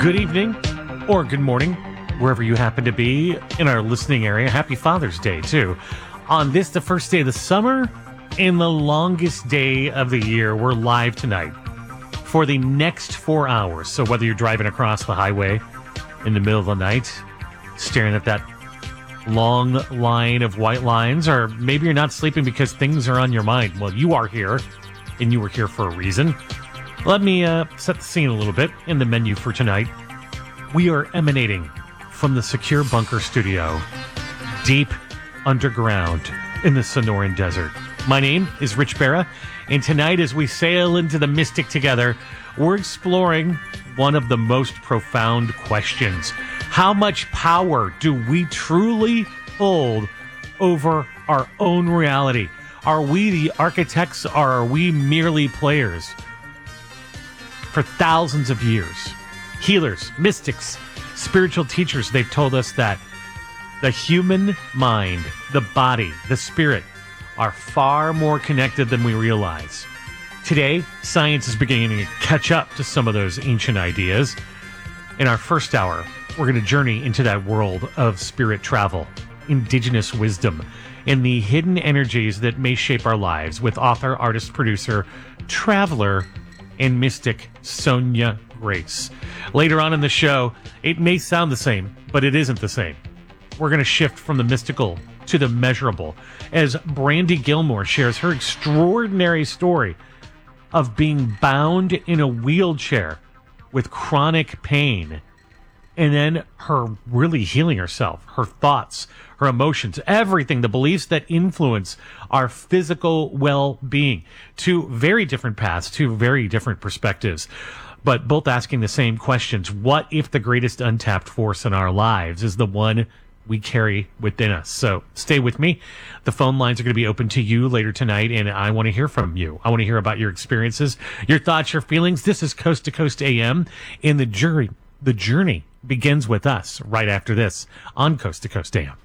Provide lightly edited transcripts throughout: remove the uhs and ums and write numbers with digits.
Good evening or good morning, wherever you happen to be in our listening area. Happy Father's Day, too. On this, the first day of the summer and the longest day of the year, we're live tonight for the next 4 hours. So whether you're driving across the highway in the middle of the night, staring at that long line of white lines, or maybe you're not sleeping because things are on your mind. Well, you are here, and you were here for a reason. Let me set the scene a little bit in the menu for tonight. We are emanating from the secure bunker studio, deep underground in the Sonoran Desert. My name is Rich Barra, and tonight as we sail into the mystic together, we're exploring one of the most profound questions. How much power do we truly hold over our own reality? Are we the architects, or are we merely players? For thousands of years, healers, mystics, spiritual teachers, they've told us that the human mind, the body, the spirit are far more connected than we realize. Today, science is beginning to catch up to some of those ancient ideas. In our first hour, we're going to journey into that world of spirit travel, indigenous wisdom, and the hidden energies that may shape our lives with author, artist, producer, traveler, and mystic Sonia Grace. Later on in the show, it may sound the same, but it isn't the same. We're going to shift from the mystical to the measurable as Brandy Gilmore shares her extraordinary story of being bound in a wheelchair with chronic pain, and then her really healing herself, her thoughts, her emotions, everything, the beliefs that influence our physical well-being. Two very different paths, two very different perspectives, but both asking the same questions. What if the greatest untapped force in our lives is the one we carry within us? So stay with me. The phone lines are going to be open to you later tonight, and I want to hear from you. I want to hear about your experiences, your thoughts, your feelings. This is Coast to Coast AM, and the journey begins with us right after this on Coast to Coast AM.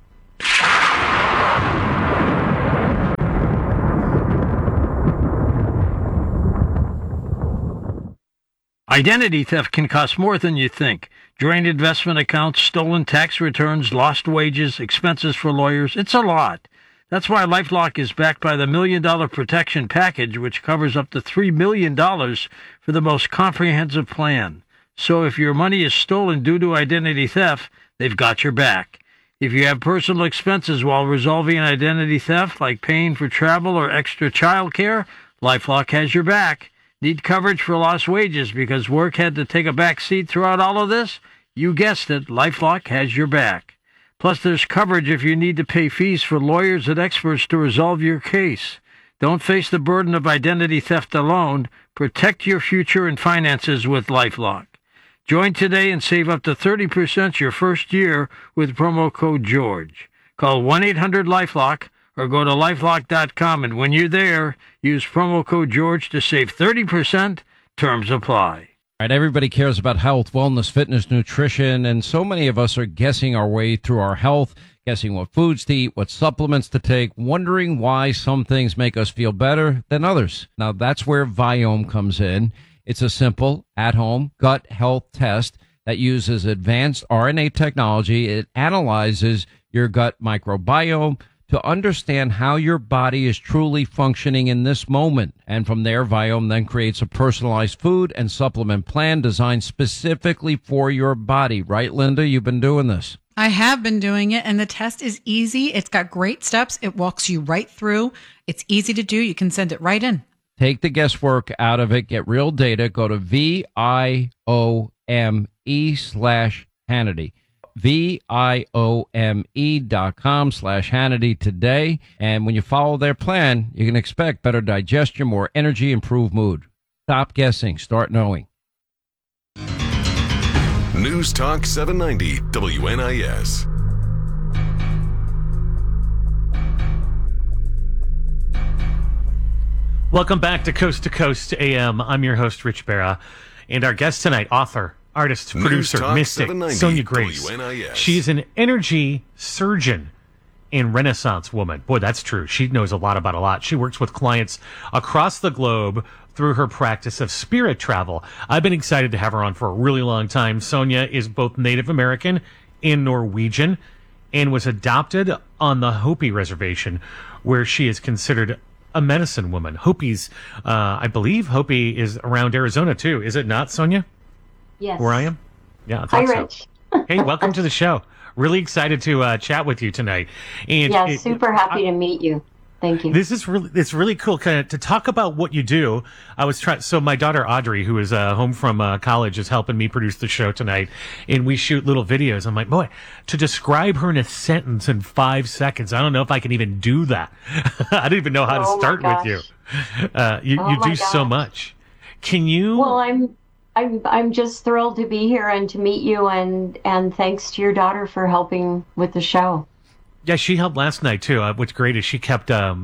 Identity theft can cost more than you think. Drained investment accounts, stolen tax returns, lost wages, expenses for lawyers. It's a lot. That's why LifeLock is backed by the $1 Million Protection Package, which covers up to $3 million for the most comprehensive plan. So if your money is stolen due to identity theft, they've got your back. If you have personal expenses while resolving identity theft, like paying for travel or extra child care, LifeLock has your back. Need coverage for lost wages because work had to take a back seat throughout all of this? You guessed it, LifeLock has your back. Plus, there's coverage if you need to pay fees for lawyers and experts to resolve your case. Don't face the burden of identity theft alone. Protect your future and finances with LifeLock. Join today and save up to 30% your first year with promo code GEORGE. Call 1-800-LifeLock or go to lifelock.com, and when you're there, use promo code GEORGE to save 30%. Terms apply. All right, everybody cares about health, wellness, fitness, nutrition, and so many of us are guessing our way through our health, guessing what foods to eat, what supplements to take, wondering why some things make us feel better than others. Now, that's where Viome comes in. It's a simple, at-home gut health test that uses advanced RNA technology. It analyzes your gut microbiome to understand how your body is truly functioning in this moment. And from there, Viome then creates a personalized food and supplement plan designed specifically for your body. Right, Linda? You've been doing this. I have been doing it, and the test is easy. It's got great steps. It walks you right through. It's easy to do. You can send it right in. Take the guesswork out of it. Get real data. Go to VIOME/Hannity. VIOME.com/Hannity today. And when you follow their plan, you can expect better digestion, more energy, improved mood. Stop guessing. Start knowing. News Talk 790 WNIS. Welcome back to Coast AM. I'm your host, Rich Barra, and our guest tonight, author, artist, producer, mystic, Sonia Grace. WNIS. She's an energy surgeon and Renaissance woman. Boy, that's true. She knows a lot about a lot. She works with clients across the globe through her practice of spirit travel. I've been excited to have her on for a really long time. Sonia is both Native American and Norwegian and was adopted on the Hopi Reservation, where she is considered a medicine woman. Hopi's, I believe Hopi is around Arizona too. Is it not, Sonia? Yes. Where I am? Yeah, I Hi, thought Rich. so. Hey, welcome to the show. Really excited to chat with you tonight. And Yeah, super happy to meet you. Thank you. It's really cool kind of to talk about what you do. I was trying, so my daughter Audrey, who is home from college, is helping me produce the show tonight, and we shoot little videos. I'm like, boy, to describe her in a sentence in 5 seconds, I don't know if I can even do that. I don't even know how to start with you. You do so much. Can you? Well, I'm just thrilled to be here and to meet you, and thanks to your daughter for helping with the show. Yeah, she helped last night too. What's great is she kept a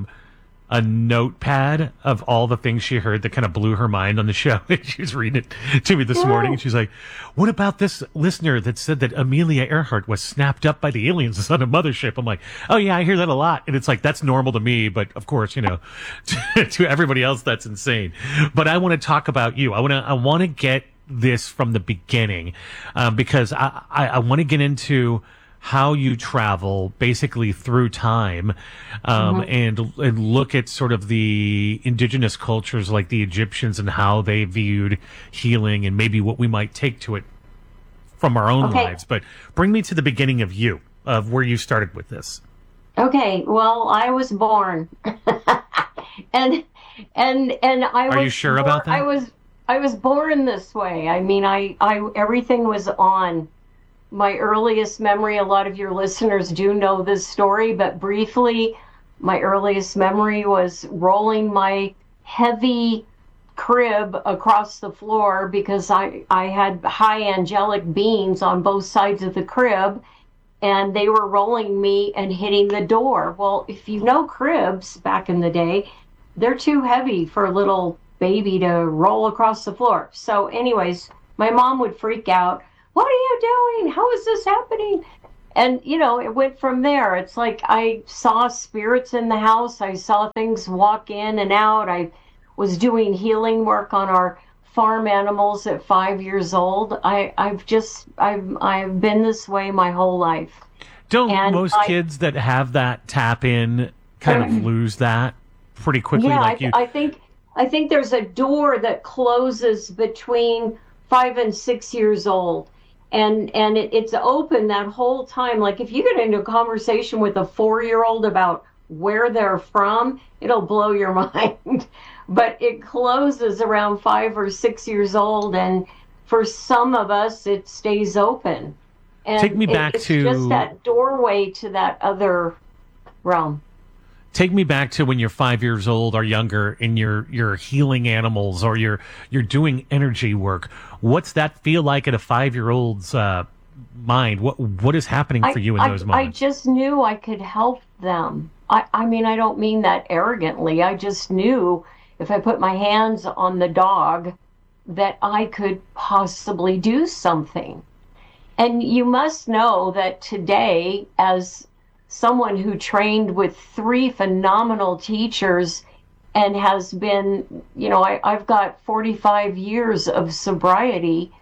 notepad of all the things she heard that kind of blew her mind on the show. She was reading it to me this morning, and she's like, "What about this listener that said that Amelia Earhart was snapped up by the aliens on a mothership?" I'm like, "Oh yeah, I hear that a lot," and it's like that's normal to me, but of course, you know, to everybody else, that's insane. But I want to talk about you. I want to get this from the beginning because I want to get into how you travel basically through time and look at sort of the indigenous cultures like the Egyptians and how they viewed healing and maybe what we might take to it from our own lives. But bring me to the beginning of you, of where you started with this. Okay, well, I was born. and I was Are you sure about that? I was born this way. I mean, I everything was on. My earliest memory, a lot of your listeners do know this story, but briefly, my earliest memory was rolling my heavy crib across the floor because I had high angelic beings on both sides of the crib, and they were rolling me and hitting the door. Well, if you know cribs back in the day, they're too heavy for a little baby to roll across the floor. So anyways, my mom would freak out. What are you doing? How is this happening? And, you know, it went from there. It's like I saw spirits in the house. I saw things walk in and out. I was doing healing work on our farm animals at 5 years old. I've been this way my whole life. Don't most kids that have that tap in kind of lose that pretty quickly? Yeah, like I think there's a door that closes between 5 and 6 years old. And it's open that whole time. Like if you get into a conversation with a 4-year-old about where they're from, it'll blow your mind. But it closes around 5 or 6 years old, and for some of us, it stays open. And take me back it's just that doorway to that other realm. Take me back to when you're 5 years old or younger and you're healing animals or you're doing energy work. What's that feel like at a 5-year-old's mind? What is happening for you in those moments? I just knew I could help them. I mean, I don't mean that arrogantly. I just knew if I put my hands on the dog that I could possibly do something. And you must know that today, as someone who trained with 3 phenomenal teachers and has been, you know, I've got 45 years of sobriety.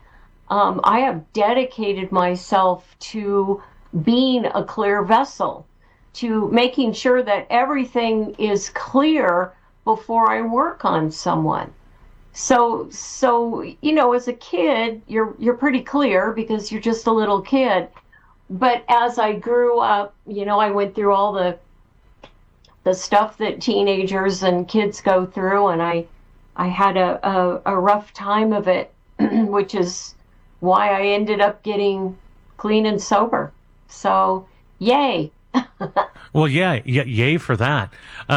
I have dedicated myself to being a clear vessel, to making sure that everything is clear before I work on someone. So you know, as a kid, you're pretty clear because you're just a little kid. But as I grew up, you know, I went through all the stuff that teenagers and kids go through, and I had a rough time of it, which is why I ended up getting clean and sober. So, yay. Well, yay for that.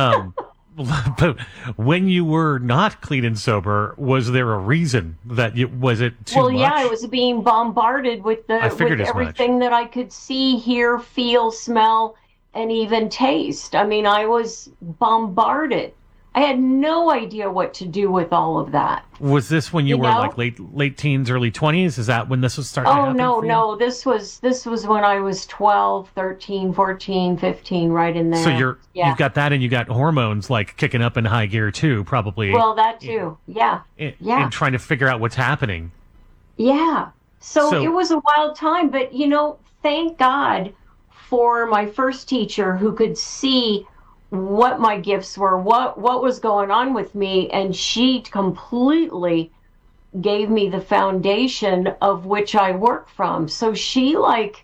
But when you were not clean and sober, was there a reason that was it too much? Well, yeah, I was being bombarded with everything that I could see, hear, feel, smell, and even taste. I mean, I was bombarded I had no idea what to do with all of that. Was this when you were know? like late teens, early 20s? Is that when this was starting to Oh, happen no, for you? no. This was when I was 12, 13, 14, 15, right in there. So Yeah. you've got that, and you got hormones like kicking up in high gear too, probably. Well, that too. Yeah. And trying to figure out what's happening. Yeah. So So- it was a wild time, but thank God for my first teacher who could see what my gifts were, what was going on with me, and she completely gave me the foundation of which I work from. So she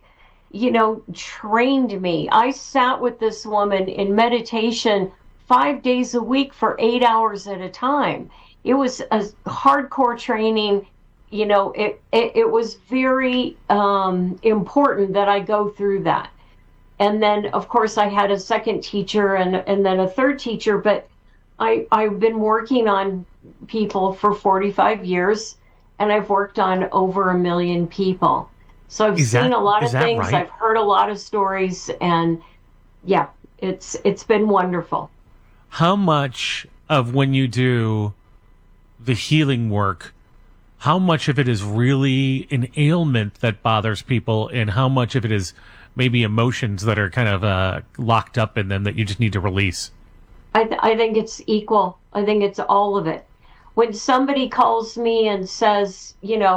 trained me. I sat with this woman in meditation 5 days a week for 8 hours at a time. It was a hardcore training. It was very important that I go through that. And then, of course, I had a second teacher and then a third teacher, but I've been working on people for 45 years, and I've worked on over 1 million people. So I've seen a lot of things. Right? I've heard a lot of stories, and yeah, it's been wonderful. How much of when you do the healing work, how much of it is really an ailment that bothers people, and how much of it is maybe emotions that are kind of locked up in them that you just need to release? I think it's equal. I think it's all of it. When somebody calls me and says,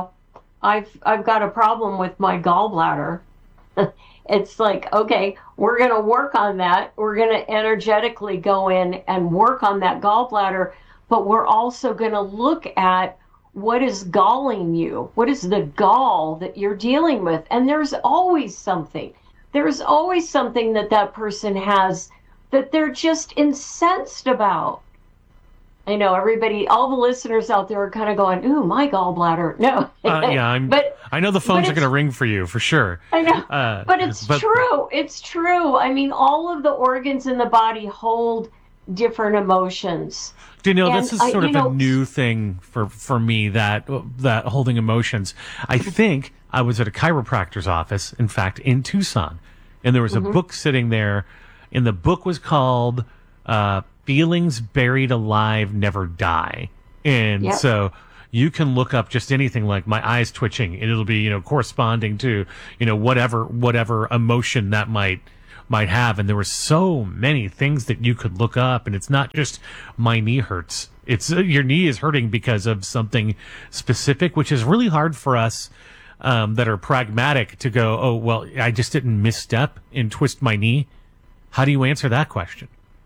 I've got a problem with my gallbladder, it's like, okay, we're going to work on that. We're going to energetically go in and work on that gallbladder, but we're also going to look at what is galling you. What is the gall that you're dealing with? And there's always something. There's always something that person has that they're just incensed about. I know everybody, all the listeners out there are kind of going, ooh, my gallbladder. No. I know the phones are going to ring for you, for sure. I know. But it's true. It's true. I mean, all of the organs in the body hold different emotions. Do you know, this is sort of a new thing for me, that holding emotions. I think I was at a chiropractor's office, in fact, in Tucson, and there was a book sitting there, and the book was called Feelings Buried Alive Never Die. And so you can look up just anything like my eyes twitching, and it'll be, corresponding to, whatever emotion that might have. And there were so many things that you could look up, and it's not just my knee hurts. It's your knee is hurting because of something specific, which is really hard for us that are pragmatic to go, oh, well, I just didn't misstep and twist my knee. How do you answer that question?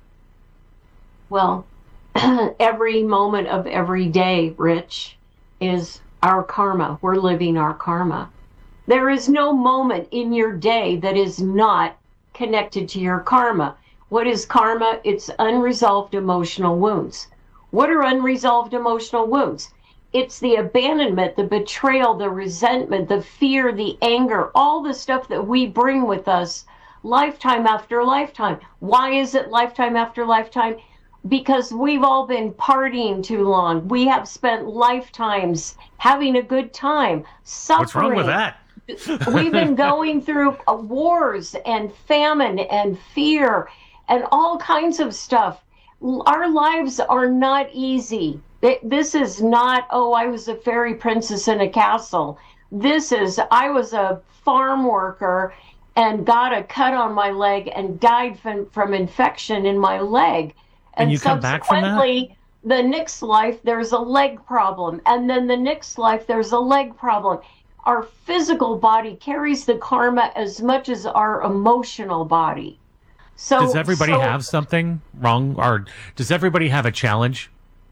Well, every moment of every day, Rich, is our karma. We're living our karma. There is no moment in your day that is not connected to your karma. What is karma? It's unresolved emotional wounds. What are unresolved emotional wounds? It's the abandonment, the betrayal, the resentment, the fear, the anger, all the stuff that we bring with us lifetime after lifetime. Why is it lifetime after lifetime? Because we've all been partying too long. We have spent lifetimes having a good time, suffering. What's wrong with that? We've been going through wars and famine and fear and all kinds of stuff. Our lives are not easy. This is not, oh, I was a fairy princess in a castle. This is, I was a farm worker and got a cut on my leg and died from infection in my leg. And you come back from that? Subsequently, the next life, there's a leg problem. And then the next life, there's a leg problem. Our physical body carries the karma as much as our emotional body. So does everybody have something wrong, or does everybody have a challenge?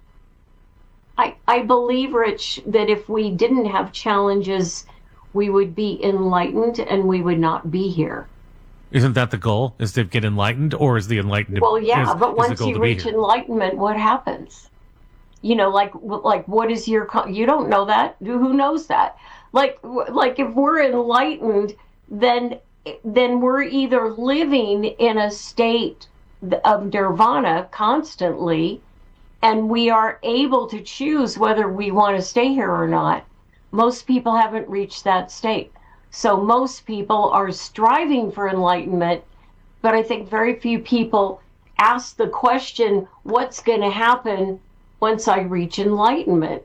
I believe, Rich, that if we didn't have challenges, we would be enlightened and we would not be here. Isn't that the goal? Is to get enlightened, or is the enlightened? Well, yeah, is, but is once you reach enlightenment, what happens? Like what is your? You don't know that. Who knows that? Like if we're enlightened, then we're either living in a state of nirvana constantly, and we are able to choose whether we want to stay here or not. Most people haven't reached that state. So most people are striving for enlightenment, but I think very few people ask the question, what's going to happen once I reach enlightenment?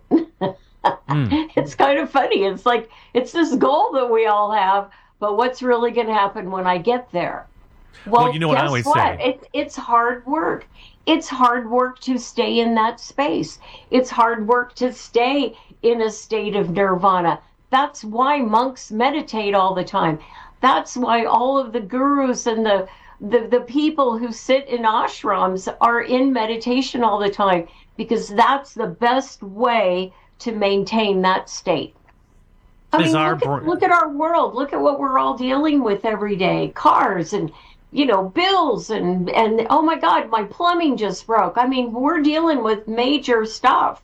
It's kind of funny. It's like, it's this goal that we all have, but what's really going to happen when I get there? Well, you know what I always say. It's hard work. It's hard work to stay in that space. It's hard work to stay in a state of nirvana. That's why monks meditate all the time. That's why all of the gurus and the people who sit in ashrams are in meditation all the time, because that's the best way to maintain that state. I mean, look at our world. Look at what we're all dealing with every day. Cars and, bills and oh my God, my plumbing just broke. I mean, we're dealing with major stuff.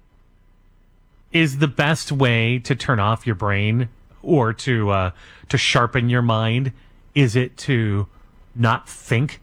Is the best way to turn off your brain or to sharpen your mind, is it to not think?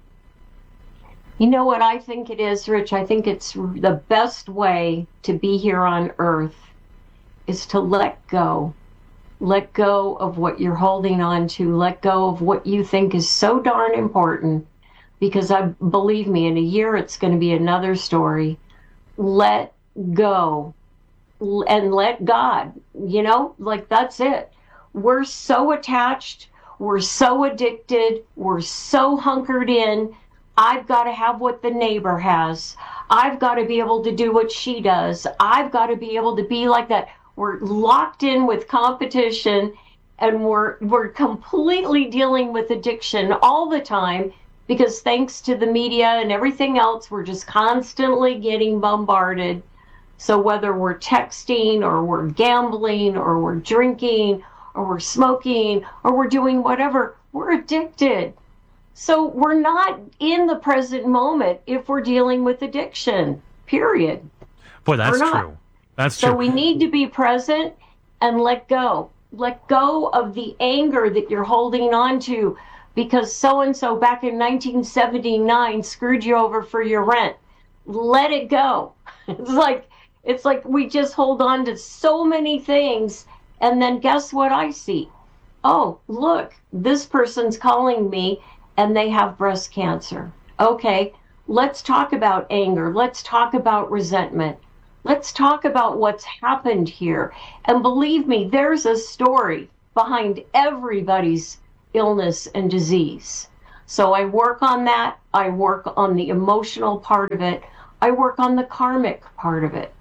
You know what I think it is, Rich? I think it's the best way to be here on Earth is to let go. Let go of what you're holding on to. Let go of what you think is so darn important. Because believe me, in a year it's going to be another story. Let go. And let God, that's it. We're so attached. We're so addicted. We're so hunkered in. I've got to have what the neighbor has. I've got to be able to do what she does. I've got to be able to be like that. We're locked in with competition, and we're completely dealing with addiction all the time, because thanks to the media and everything else, we're just constantly getting bombarded. So whether we're texting or we're gambling or we're drinking or we're smoking or we're doing whatever, we're addicted. So we're not in the present moment if we're dealing with addiction, period. Boy, that's true. That's true. So we need to be present and let go. Let go of the anger that you're holding on to because so-and-so back in 1979 screwed you over for your rent. Let it go. It's like we just hold on to so many things, and then guess what I see? Oh, look, this person's calling me and they have breast cancer. Okay, let's talk about anger. Let's talk about resentment. Let's talk about what's happened here. And believe me, there's a story behind everybody's illness and disease. So I work on that. I work on the emotional part of it. I work on the karmic part of it.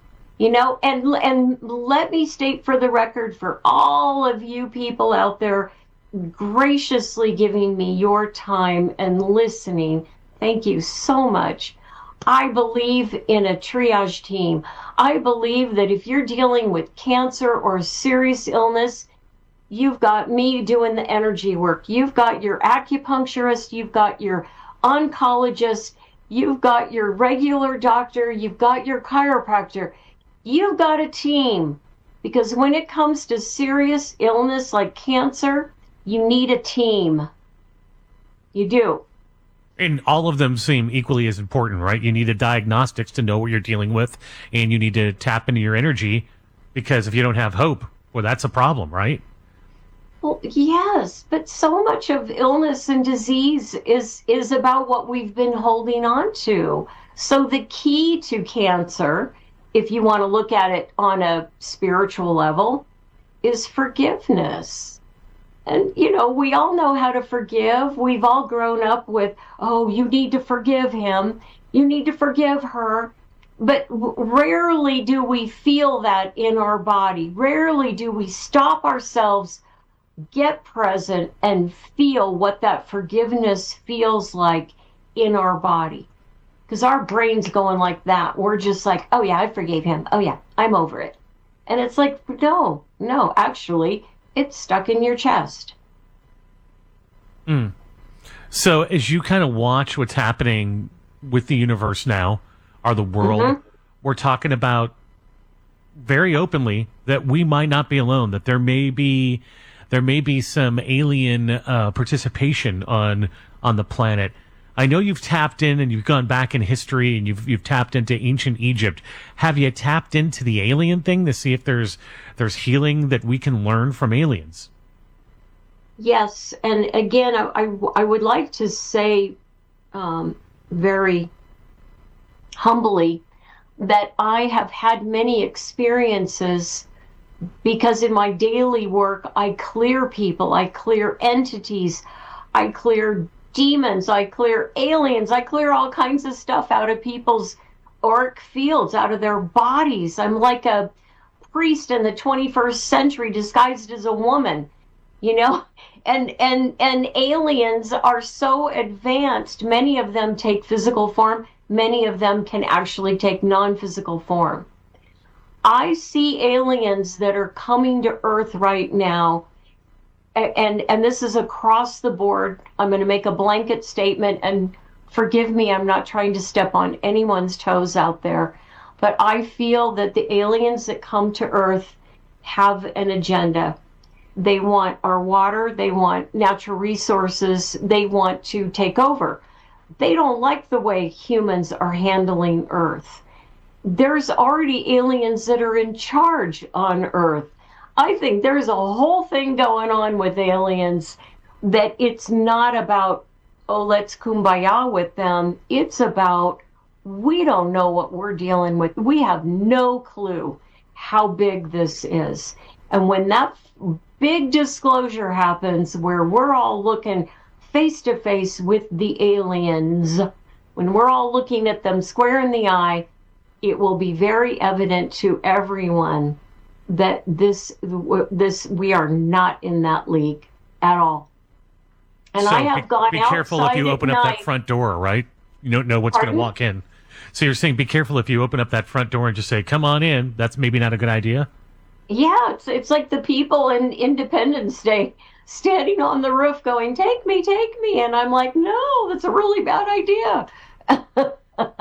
And let me state for the record, for all of you people out there graciously giving me your time and listening, thank you so much. I believe in a triage team. I believe that if you're dealing with cancer or serious illness, you've got me doing the energy work. You've got your acupuncturist, you've got your oncologist, you've got your regular doctor, you've got your chiropractor. You've got a team, because when it comes to serious illness like cancer, you need a team. You do. And all of them seem equally as important, right? You need the diagnostics to know what you're dealing with, and you need to tap into your energy, because if you don't have hope, well, that's a problem, right? Well, yes, but so much of illness and disease is about what we've been holding on to. So the key to cancer, if you want to look at it on a spiritual level, is forgiveness. And, we all know how to forgive. We've all grown up with, oh, you need to forgive him. You need to forgive her. But rarely do we feel that in our body. Rarely do we stop ourselves, get present, and feel what that forgiveness feels like in our body. Because our brain's going like that. We're just like, oh yeah, I forgave him. Oh yeah, I'm over it. And it's like, no, actually, it's stuck in your chest. So as you kind of watch what's happening with the universe now, or the world, we're talking about very openly that we might not be alone, that there may be some alien participation on the planet. I know you've tapped in and you've gone back in history and you've tapped into ancient Egypt. Have you tapped into the alien thing to see if there's healing that we can learn from aliens? Yes, and again, I would like to say very humbly that I have had many experiences because in my daily work, I clear people, I clear entities, I clear demons, I clear aliens, I clear all kinds of stuff out of people's auric fields, out of their bodies. I'm like a priest in the 21st century disguised as a woman, you know? And aliens are so advanced. Many of them take physical form. Many of them can actually take non-physical form. I see aliens that are coming to Earth right now, and this is across the board. I'm going to make a blanket statement, and forgive me, I'm not trying to step on anyone's toes out there, but I feel that the aliens that come to Earth have an agenda. They want our water, they want natural resources, they want to take over. They don't like the way humans are handling Earth. There's already aliens that are in charge on Earth. I think there's a whole thing going on with aliens that it's not about, oh, let's kumbaya with them. It's about, we don't know what we're dealing with. We have no clue how big this is. And when that big disclosure happens where we're all looking face to face with the aliens, when we're all looking at them square in the eye, it will be very evident to everyone that this we are not in that league at all. And so I have gone be careful if you open up that front door, right? You don't know what's going to walk in. So you're saying be careful if you open up that front door and just say, come on in. That's maybe not a good idea. Yeah, it's like the people in Independence Day standing on the roof going, take me. And I'm like, no, that's a really bad idea.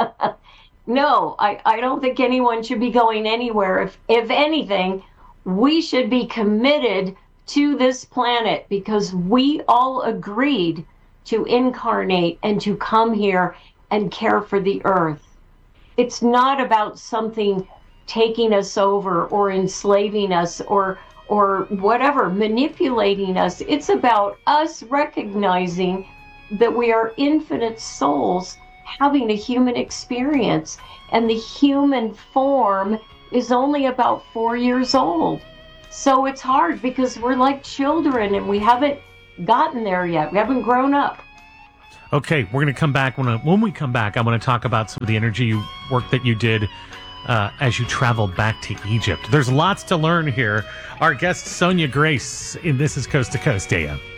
No, I don't think anyone should be going anywhere. If anything, we should be committed to this planet because we all agreed to incarnate and to come here and care for the Earth. It's not about something taking us over or enslaving us or whatever, manipulating us. It's about us recognizing that we are infinite souls having a human experience, and the human form is only about 4 years old. So it's hard because we're like children and we haven't gotten there yet. We haven't grown up. Okay, we're going to come back. When we come back, I want to talk about some of the energy work that you did as you traveled back to Egypt. There's lots to learn here. Our guest, Sonia Grace, in This Is Coast to Coast AM.